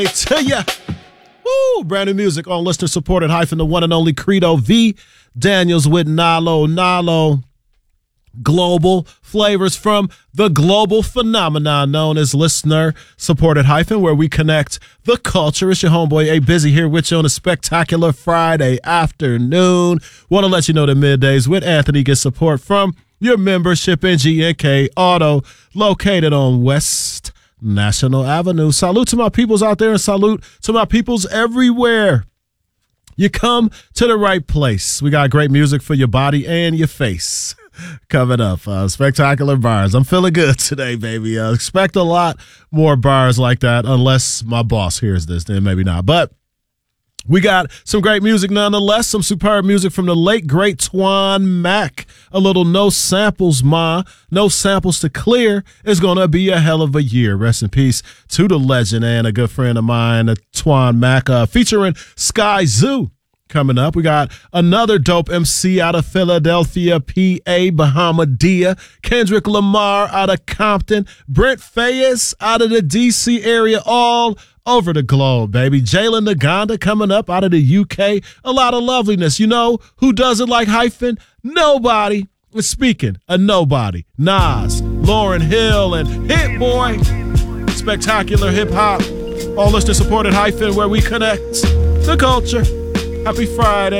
To ya. Woo! Brand new music on listener supported hyphen the one and only Credo V. Daniels with Nalo. Global flavors from the global phenomenon known as listener supported hyphen, where we connect the culture. It's your homeboy A Busy here with you on a spectacular Friday afternoon. Want to let you know that middays with Anthony get support from your membership in GNK Auto, located on West National Avenue. Salute to my peoples out there and salute to my peoples everywhere. You come to the right place. We got great music for your body and your face. Coming up, spectacular bars. I'm feeling good today, baby. Expect a lot more bars like that, unless my boss hears this, then maybe not. But we got some great music nonetheless, some superb music from the late, great Twan Mac. A little No Samples, Ma. No Samples to Clear is going to be a hell of a year. Rest in peace to the legend and a good friend of mine, Twan Mac, featuring Sky Zoo. Coming up, we got another dope MC out of Philadelphia, PA, Bahamadia. Kendrick Lamar out of Compton. Brent Fayez out of the D.C. area, all over the globe, baby. Jalen Naganda coming up out of the UK. A lot of loveliness. You know who doesn't like hyphen? Nobody. Speaking of nobody, Nas, Lauryn Hill, and Hit Boy. Spectacular hip-hop. All listener supported hyphen, where we connect the culture. Happy Friday.